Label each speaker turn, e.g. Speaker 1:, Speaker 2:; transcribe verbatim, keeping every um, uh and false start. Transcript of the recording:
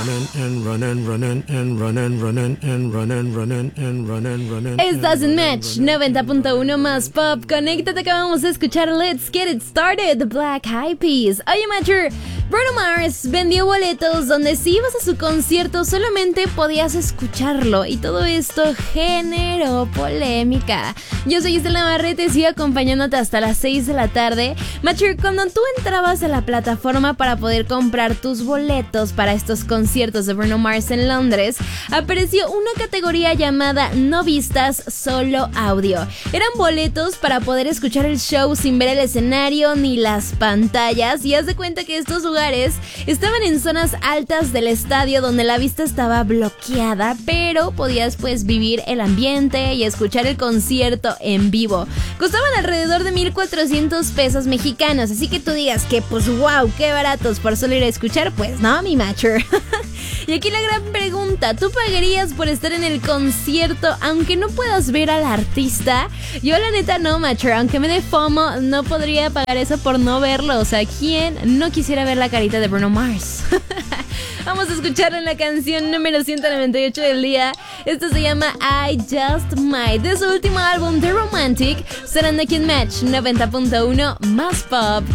Speaker 1: Estás en Match noventa punto uno más Pop. Conéctate que vamos a escuchar Let's Get It Started, The Black Eyed Peas. Oye, Matcher, Bruno Mars vendió boletos donde si ibas a su concierto solamente podías escucharlo, y todo esto generó polémica. Yo soy Estela Navarrete y sigo acompañándote hasta las seis de la tarde. Matcher, cuando tú entrabas a la plataforma para poder comprar tus boletos para estos conciertos de Bruno Mars en Londres, apareció una categoría llamada No Vistas, Solo Audio. Eran boletos para poder escuchar el show sin ver el escenario ni las pantallas, y haz de cuenta que estos lugares estaban en zonas altas del estadio donde la vista estaba bloqueada, pero podías pues vivir el ambiente y escuchar el concierto en vivo. Costaban alrededor de mil cuatrocientos pesos mexicanos, así que tú digas que pues wow, qué baratos por solo ir a escuchar, pues no, mi Matcher. Y aquí la gran pregunta, ¿tú pagarías por estar en el concierto aunque no puedas ver al artista? Yo la neta no, Matcher, aunque me dé FOMO, no podría pagar eso por no verlo. O sea, ¿quién no quisiera ver la carita de Bruno Mars? Vamos a escucharlo en la canción número ciento noventa y ocho del día. Esto se llama I Just Might, de su último álbum The Romantic, sonando aquí en Match noventa punto uno más Pop.